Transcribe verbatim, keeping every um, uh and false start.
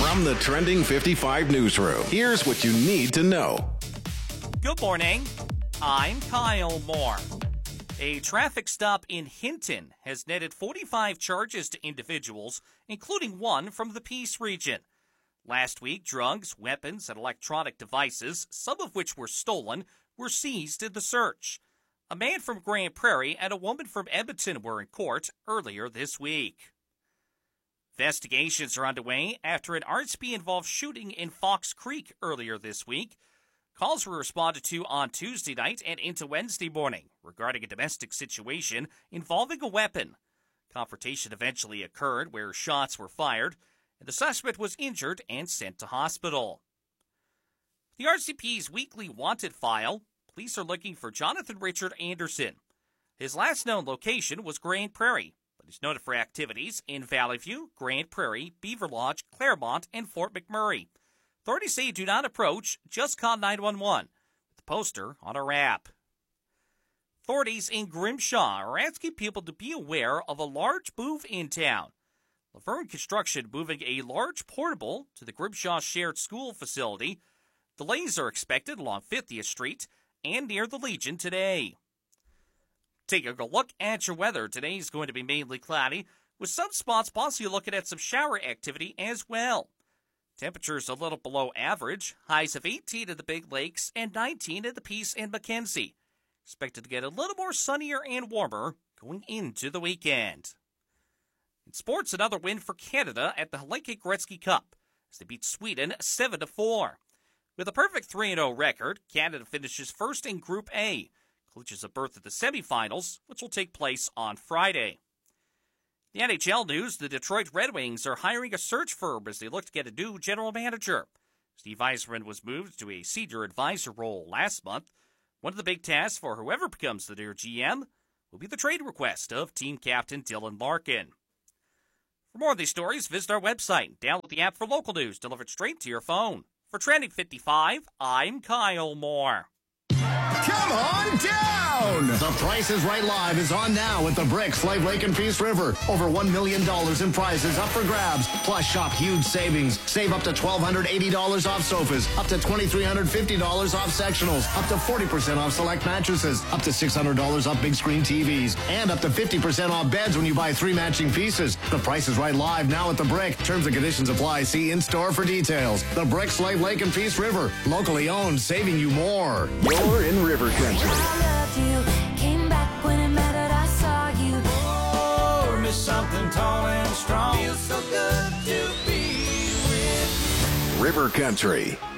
From the Trending fifty-five newsroom, here's what you need to know. Good morning. I'm Kyle Moore. A traffic stop in Hinton has netted forty-five charges to individuals, including one from the Peace region. Last week, drugs, weapons, and electronic devices, some of which were stolen, were seized in the search. A man from Grand Prairie and a woman from Edmonton were in court earlier this week. Investigations are underway after an R S P-involved shooting in Fox Creek earlier this week. Calls were responded to on Tuesday night and into Wednesday morning regarding a domestic situation involving a weapon. Confrontation eventually occurred where shots were fired, and the suspect was injured and sent to hospital. The R C P's weekly wanted file, police are looking for Jonathan Richard Anderson. His last known location was Grand Prairie, but he's noted for activities in Valley View, Grand Prairie, Beaver Lodge, Claremont, and Fort McMurray. Authorities say do not approach, just call nine one one, with the poster on a wrap. Authorities in Grimshaw are asking people to be aware of a large move in town. Laverne Construction moving a large portable to the Grimshaw Shared School facility. Delays are expected along fiftieth Street and near the Legion today. Taking a look at your weather, today is going to be mainly cloudy, with some spots possibly looking at some shower activity as well. Temperatures a little below average, highs of eighteen in the Big Lakes and nineteen in the Peace and Mackenzie. Expected to get a little more sunnier and warmer going into the weekend. In sports, another win for Canada at the Hlinka Gretzky Cup as they beat Sweden seven to four. With a perfect three and oh record, Canada finishes first in Group A, clinches a berth at the semifinals, which will take place on Friday. The N H L news, the Detroit Red Wings are hiring a search firm as they look to get a new general manager. Steve Yzerman was moved to a senior advisor role last month. One of the big tasks for whoever becomes the new G M will be the trade request of team captain Dylan Larkin. For more of these stories, visit our website. Download the app for local news delivered straight to your phone. For Trending fifty-five, I'm Kyle Moore. Come on down! The Price is Right Live is on now at the Brick, Slave Lake, and Peace River. Over one million dollars in prizes up for grabs. Plus, shop huge savings. Save up to one thousand two hundred eighty dollars off sofas, up to two thousand three hundred fifty dollars off sectionals, up to forty percent off select mattresses, up to six hundred dollars off big screen T Vs, and up to fifty percent off beds when you buy three matching pieces. The Price is Right Live now at the Brick. Terms and conditions apply. See in-store for details. The Brick, Slave Lake, and Peace River. Locally owned, saving you more. You're in River Country. I loved you, came back when it mattered, I saw you. Oh, miss something tall and strong. Feels so good to be with you. River Country.